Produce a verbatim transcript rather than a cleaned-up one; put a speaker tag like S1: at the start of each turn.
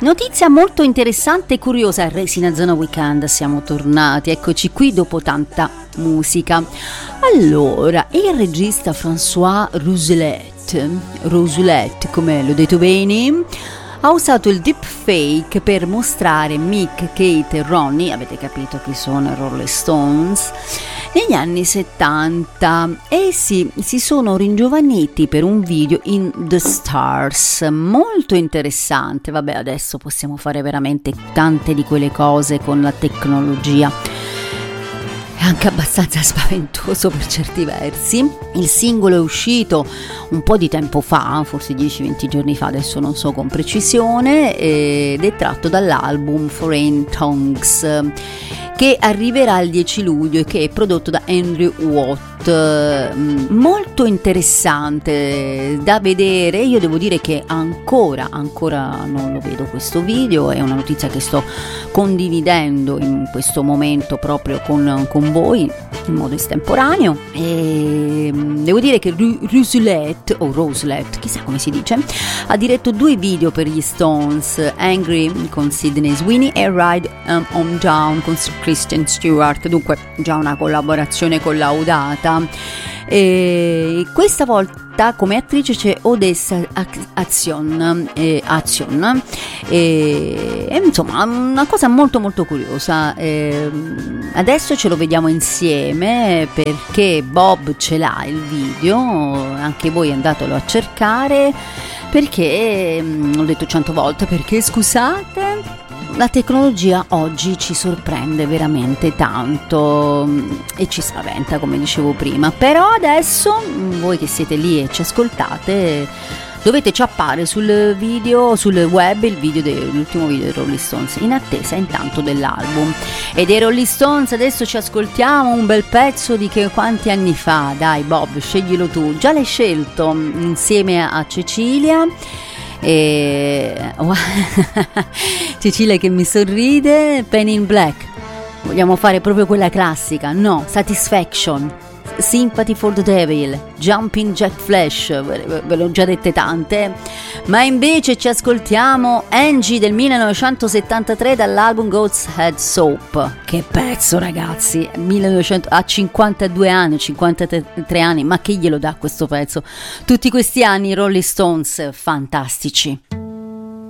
S1: Notizia molto interessante e curiosa, Resina Zona Weekend, siamo tornati, eccoci qui dopo tanta musica. Allora, il regista François Rousselet, Rousselet, come l'ho detto bene, ha usato il deepfake per mostrare Mick, Kate e Ronnie, avete capito chi sono i Rolling Stones, negli anni settanta. Essi si sono ringiovaniti per un video in The Stars, molto interessante. Vabbè, adesso possiamo fare veramente tante di quelle cose con la tecnologia. È anche abbastanza spaventoso per certi versi. Il singolo è uscito un po' di tempo fa, forse dieci venti giorni fa, adesso non so con precisione, ed è tratto dall'album Foreign Tongues, che arriverà il dieci luglio e che è prodotto da Andrew Watt. Molto interessante da vedere. Io devo dire che ancora ancora non lo vedo questo video, è una notizia che sto condividendo in questo momento proprio con, con voi in modo estemporaneo, e devo dire che Rousselet o Roselet, chissà come si dice, ha diretto due video per gli Stones, Angry con Sydney Sweeney e Ride um, on Down con Kristen Stewart, dunque già una collaborazione collaudata. E questa volta come attrice c'è Odessa Azion, eh, Azion e, e insomma una cosa molto molto curiosa. Eh, adesso ce lo vediamo insieme perché Bob ce l'ha il video, anche voi andatelo a cercare, perché l'ho detto cento volte, perché scusate, la tecnologia oggi ci sorprende veramente tanto e ci spaventa, come dicevo prima. Però adesso voi che siete lì e ci ascoltate dovete ciappare sul video, sul web, il video dell'ultimo video dei Rolling Stones, in attesa intanto dell'album. E dei Rolling Stones adesso ci ascoltiamo un bel pezzo di che quanti anni fa. Dai Bob, sceglilo tu, già l'hai scelto insieme a Cecilia. E Cecilia che mi sorride. Penny in Black, vogliamo fare proprio quella classica? No, Satisfaction, Sympathy for the Devil, Jumping Jack Flash, ve, ve l'ho già dette tante, ma invece ci ascoltiamo Angie del millenovecentosettantatré dall'album Goat's Head Soap. Che pezzo, ragazzi, millenovecento, ha cinquantadue anni, cinquantatré anni, ma che glielo dà questo pezzo? Tutti questi anni Rolling Stones fantastici.